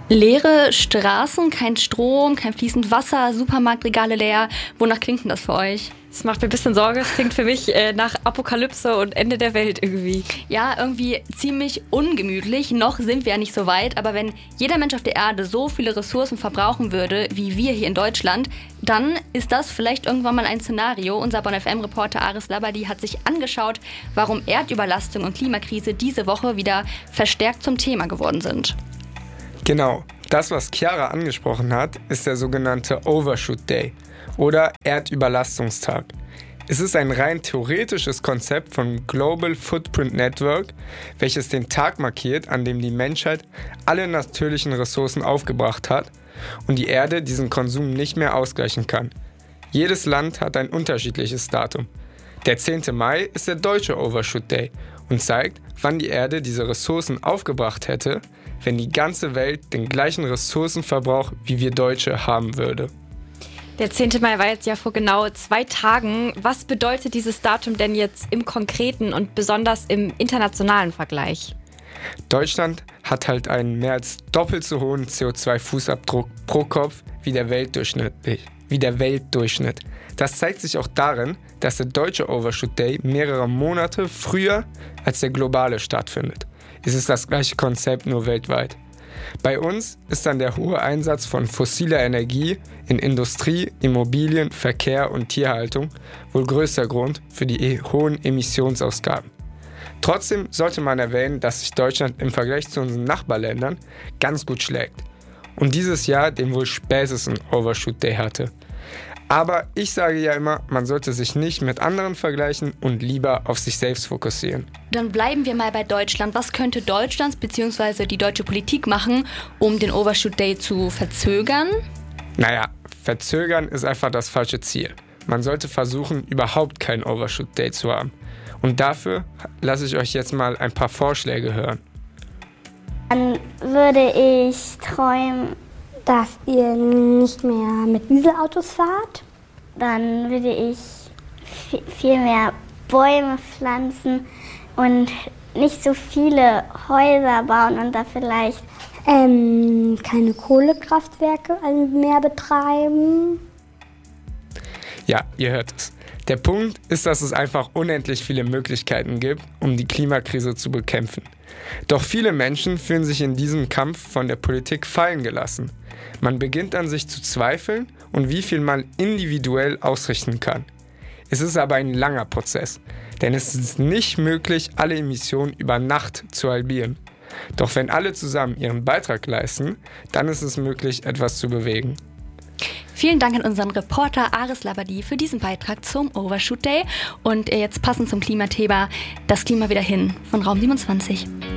Leere Straßen, kein Strom, kein fließend Wasser, Supermarktregale leer. Wonach klingt denn das für euch? Das macht mir ein bisschen Sorge. Es klingt für mich nach Apokalypse und Ende der Welt irgendwie. Ja, irgendwie ziemlich ungemütlich. Noch sind wir ja nicht so weit. Aber wenn jeder Mensch auf der Erde so viele Ressourcen verbrauchen würde, wie wir hier in Deutschland, dann ist das vielleicht irgendwann mal ein Szenario. Unser Bonn FM-Reporter Aris Labadi hat sich angeschaut, warum Erdüberlastung und Klimakrise diese Woche wieder verstärkt zum Thema geworden sind. Genau, das, was Chiara angesprochen hat, ist der sogenannte Overshoot Day oder Erdüberlastungstag. Es ist ein rein theoretisches Konzept von Global Footprint Network, welches den Tag markiert, an dem die Menschheit alle natürlichen Ressourcen aufgebracht hat und die Erde diesen Konsum nicht mehr ausgleichen kann. Jedes Land hat ein unterschiedliches Datum. Der 10. Mai ist der deutsche Overshoot Day und zeigt, wann die Erde diese Ressourcen aufgebracht hätte, wenn die ganze Welt den gleichen Ressourcenverbrauch wie wir Deutsche haben würde. Der 10. Mai war jetzt ja vor genau 2 Tagen. Was bedeutet dieses Datum denn jetzt im Konkreten und besonders im internationalen Vergleich? Deutschland hat halt einen mehr als doppelt so hohen CO2-Fußabdruck pro Kopf wie der Weltdurchschnitt. Das zeigt sich auch darin, dass der deutsche Overshoot Day mehrere Monate früher als der globale stattfindet. Es ist das gleiche Konzept, nur weltweit. Bei uns ist dann der hohe Einsatz von fossiler Energie in Industrie, Immobilien, Verkehr und Tierhaltung wohl größter Grund für die hohen Emissionsausgaben. Trotzdem sollte man erwähnen, dass sich Deutschland im Vergleich zu unseren Nachbarländern ganz gut schlägt und dieses Jahr den wohl spätesten Overshoot Day hatte. Aber ich sage ja immer, man sollte sich nicht mit anderen vergleichen und lieber auf sich selbst fokussieren. Dann bleiben wir mal bei Deutschland. Was könnte Deutschland bzw. die deutsche Politik machen, um den Overshoot Day zu verzögern? Naja, verzögern ist einfach das falsche Ziel. Man sollte versuchen, überhaupt keinen Overshoot Day zu haben. Und dafür lasse ich euch jetzt mal ein paar Vorschläge hören. Dann würde ich träumen, dass ihr nicht mehr mit Dieselautos fahrt. Dann würde ich viel mehr Bäume pflanzen und nicht so viele Häuser bauen und da vielleicht keine Kohlekraftwerke mehr betreiben. Ja, ihr hört es. Der Punkt ist, dass es einfach unendlich viele Möglichkeiten gibt, um die Klimakrise zu bekämpfen. Doch viele Menschen fühlen sich in diesem Kampf von der Politik fallen gelassen. Man beginnt an sich zu zweifeln und wie viel man individuell ausrichten kann. Es ist aber ein langer Prozess, denn es ist nicht möglich, alle Emissionen über Nacht zu halbieren. Doch wenn alle zusammen ihren Beitrag leisten, dann ist es möglich, etwas zu bewegen. Vielen Dank an unseren Reporter Aris Labadi für diesen Beitrag zum Overshoot Day. Und jetzt passend zum Klimathema, das Klima wieder hin von Raum 27.